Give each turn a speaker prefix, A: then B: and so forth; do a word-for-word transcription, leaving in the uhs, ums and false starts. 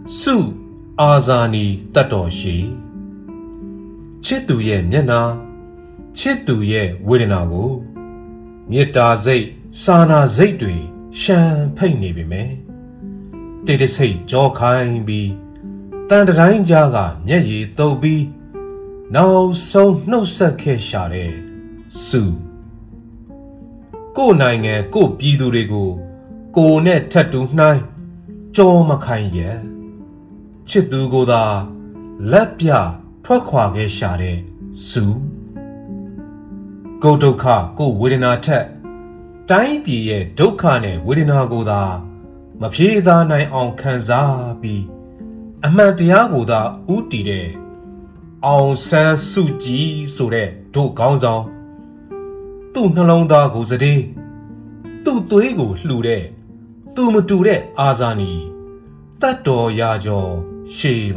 A: စုအာဇာနီတတ်တော်ရှိချစ်သူရဲ့မျက်နှာချစ်သူရဲ့ဝေဒနာကိုမေတ္တာစိတ်စာနာစိတ်တွေရှမ်းဖိတ်နေပြီမယ်တိတ်တဆိတ်ကြောခိုင်းပြီးတန်တိုင်းကြားကမျက်ရည်တုပ်ပြီးနောက်ဆုံးနှုတ်ဆက်ခဲ့ရှာတဲ့စုကိုယ်နိုင်ငံကိုယ်ပြည်သူတွေကိုကိုယ်နဲ့ထပ်တူနှိုင်းကြောမခိုင်းရဲ့ချစ်သူကိုသာလက်ပြထွက်ခွာခဲ့ရှာတဲ့စုကိုယ်ဒုက္ခကိုယ်ဝေဒနာထက်တိုင်းပြည်ရဲ့ဒုက္ခနဲ့ဝေဒနာကိုသာမဖြေသာနိုင်အောင်ခံစားပြီးအမှန်တရားကိုသာဥတည်တဲ့အောင်ဆန်းစုကြည်ဆိုတဲ့ဒုခေါင်းဆောင်သူ့နှလုံးသားကိုစတဲ့သူ့သွေးကိုလှူတဲ့သူမတူတဲ့အာဇာနည်တတ်တော်ရာကျော်ရှေး